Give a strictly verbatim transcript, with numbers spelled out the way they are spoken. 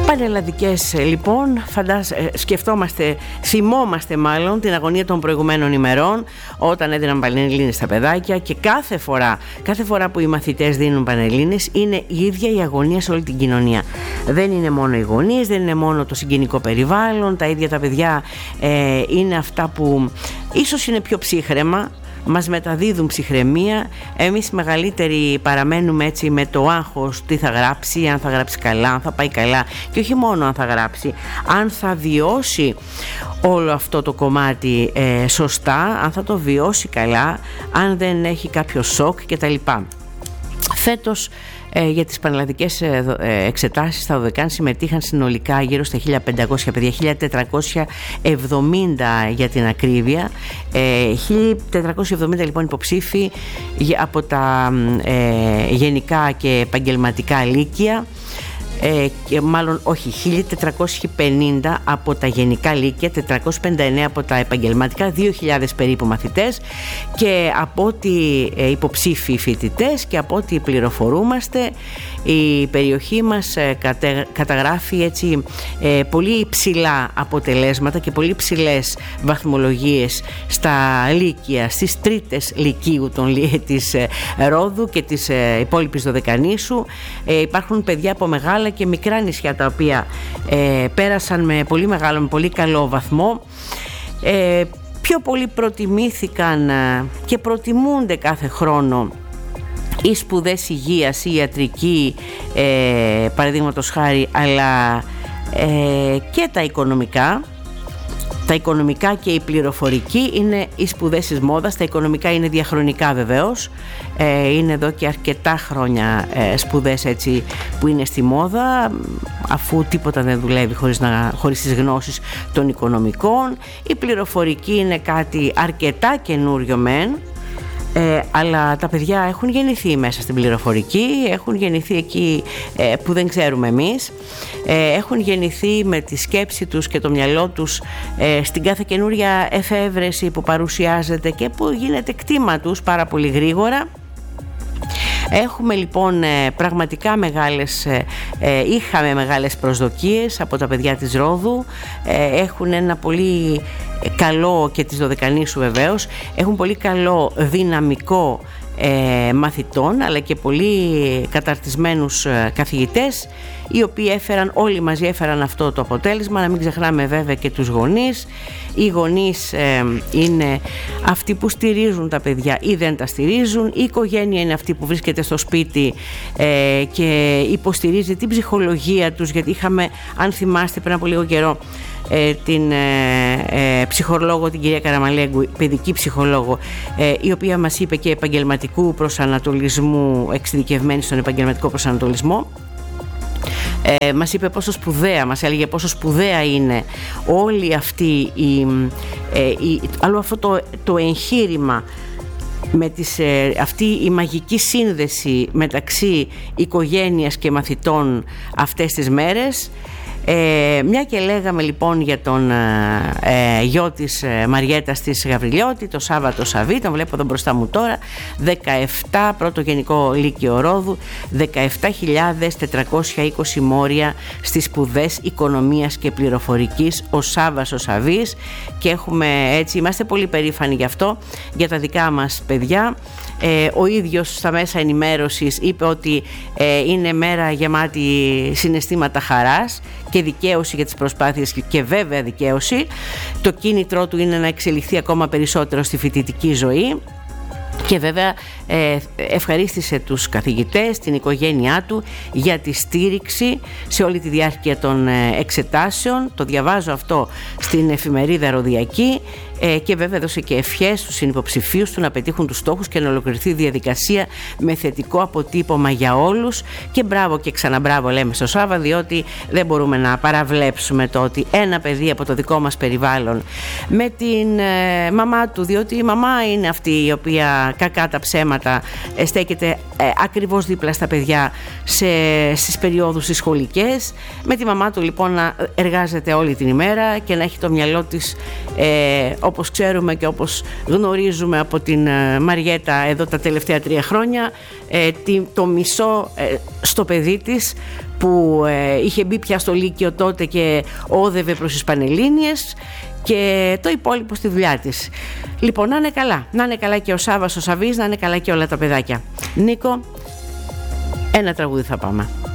Πανελλαδικές λοιπόν, φαντάζ, σκεφτόμαστε, θυμόμαστε μάλλον την αγωνία των προηγουμένων ημερών όταν έδιναν Πανελλήνες στα παιδάκια, και κάθε φορά, κάθε φορά που οι μαθητές δίνουν Πανελλήνες είναι η ίδια η αγωνία σε όλη την κοινωνία. Δεν είναι μόνο οι γονείς, δεν είναι μόνο το συγγενικό περιβάλλον, τα ίδια τα παιδιά ε, είναι αυτά που ίσως είναι πιο ψύχραιμα, μας μεταδίδουν ψυχραιμία. Εμείς οι μεγαλύτεροι παραμένουμε έτσι με το άγχος, τι θα γράψει, αν θα γράψει καλά, αν θα πάει καλά, και όχι μόνο αν θα γράψει, αν θα βιώσει όλο αυτό το κομμάτι ε, σωστά, αν θα το βιώσει καλά, αν δεν έχει κάποιο σοκ κτλ. Φέτος ε, για τις πανελλαδικές ε, ε, εξετάσεις στα δωδεκάν συμμετείχαν συνολικά γύρω στα χίλια πεντακόσια παιδιά, χίλια τετρακόσια εβδομήντα για την ακρίβεια. ε, χίλια τετρακόσια εβδομήντα λοιπόν υποψήφοι από τα ε, γενικά και επαγγελματικά λύκεια, Ε, και μάλλον όχι, χίλια τετρακόσια πενήντα από τα γενικά λύκεια, τετρακόσια πενήντα εννέα από τα επαγγελματικά, δύο χιλιάδες περίπου μαθητές, και από ό,τι ε, υποψήφοι φοιτητές και από ό,τι πληροφορούμαστε, η περιοχή μας ε, κατε, καταγράφει έτσι ε, πολύ υψηλά αποτελέσματα και πολύ υψηλές βαθμολογίες στα λύκεια, στις τρίτες λυκείου των, της ε, Ρόδου και της ε, υπόλοιπης Δωδεκανήσου. Ε, υπάρχουν παιδιά από μεγάλα και μικρά νησιά τα οποία ε, πέρασαν με πολύ μεγάλο, με πολύ καλό βαθμό. Ε, πιο πολύ προτιμήθηκαν ε, και προτιμούνται κάθε χρόνο οι σπουδές υγείας, η ιατρική ε, παραδείγματος χάρη, αλλά ε, και τα οικονομικά. Τα οικονομικά και η πληροφορική είναι οι σπουδές της μόδας. Τα οικονομικά είναι διαχρονικά βεβαίως. Ε, είναι εδώ και αρκετά χρόνια ε, σπουδές έτσι που είναι στη μόδα, αφού τίποτα δεν δουλεύει χωρίς, να, χωρίς τις γνώσεις των οικονομικών. Η πληροφορική είναι κάτι αρκετά καινούριο μεν, Ε, αλλά τα παιδιά έχουν γεννηθεί μέσα στην πληροφορική, έχουν γεννηθεί εκεί ε, που δεν ξέρουμε εμείς, ε, έχουν γεννηθεί με τη σκέψη τους και το μυαλό τους ε, στην κάθε καινούρια εφεύρεση που παρουσιάζεται και που γίνεται κτήμα τους πάρα πολύ γρήγορα. Έχουμε λοιπόν ε, πραγματικά μεγάλες, ε, ε, είχαμε μεγάλες προσδοκίες από τα παιδιά της Ρόδου. ε, έχουν ένα πολύ καλό, και της Δωδεκανήσου βεβαίως, έχουν πολύ καλό δυναμικό ε, μαθητών, αλλά και πολύ καταρτισμένους ε, καθηγητές, οι οποίοι έφεραν, όλοι μαζί έφεραν αυτό το αποτέλεσμα. Να μην ξεχνάμε βέβαια και τους γονείς. Οι γονείς ε, είναι αυτοί που στηρίζουν τα παιδιά ή δεν τα στηρίζουν. Η οικογένεια είναι αυτή που βρίσκεται στο σπίτι ε, και υποστηρίζει την ψυχολογία τους, γιατί είχαμε, αν θυμάστε πριν από λίγο καιρό, ε, την ε, ε, ψυχολόγο, την κυρία Καραμαλέγκου, παιδική ψυχολόγο, ε, η οποία μας είπε και επαγγελματικού προσανατολισμού, εξειδικευμένη στον επαγγελματικό προσανατολισμό. Ε, μας είπε πόσο σπουδαία, μας έλεγε πόσο σπουδαία είναι όλη αυτή η, ε, η, άλλο αυτό το, το εγχείρημα με τις, ε, αυτή η μαγική σύνδεση μεταξύ οικογένειας και μαθητών αυτές τις μέρες. Ε, μια και λέγαμε λοιπόν για τον ε, γιο της ε, Μαριέτας της Γαβριλιώτη, το Σάββατο Σαββί, τον βλέπω εδώ μπροστά μου τώρα, δεκαεπτά, πρώτο γενικό λύκειο Ρόδου, δεκαεπτά χιλιάδες τετρακόσια είκοσι μόρια στις σπουδές οικονομίας και πληροφορικής, ο Σάββας ο Σαββής, και έχουμε έτσι, είμαστε πολύ περήφανοι γι' αυτό, για τα δικά μας παιδιά. Ε, ο ίδιος στα μέσα ενημέρωσης είπε ότι ε, είναι μέρα γεμάτη συναισθήματα χαράς και δικαίωση για τις προσπάθειες, και βέβαια δικαίωση. Το κίνητρό του είναι να εξελιχθεί ακόμα περισσότερο στη φοιτητική ζωή. Και βέβαια ε, ευχαρίστησε τους καθηγητές, την οικογένειά του για τη στήριξη σε όλη τη διάρκεια των ε, εξετάσεων. Το διαβάζω αυτό στην εφημερίδα Ροδιακή. Ε, και βέβαια έδωσε και ευχές στους συνυποψηφίους του να πετύχουν τους στόχους και να ολοκληρωθεί η διαδικασία με θετικό αποτύπωμα για όλους. Και μπράβο και ξαναμπράβο λέμε στο Σάββα, διότι δεν μπορούμε να παραβλέψουμε το ότι ένα παιδί από το δικό μας περιβάλλον με την ε, μαμά του, διότι η μαμά είναι αυτή η οποία κακά τα ψέματα ε, στέκεται ε, ακριβώς δίπλα στα παιδιά σε, στις περιόδους τις σχολικές, με τη μαμά του λοιπόν να εργάζεται όλη την ημέρα και να έχει το μυαλό της ε, όπως ξέρουμε και όπως γνωρίζουμε από την Μαριέτα εδώ τα τελευταία τρία χρόνια, το μισό στο παιδί της που είχε μπει πια στο Λύκειο τότε και όδευε προς τις Πανελλήνιες, και το υπόλοιπο στη δουλειά της. Λοιπόν, να είναι καλά, να είναι καλά και ο Σάββας ο Σαββής, να είναι καλά και όλα τα παιδάκια. Νίκο, ένα τραγούδι θα πάμε.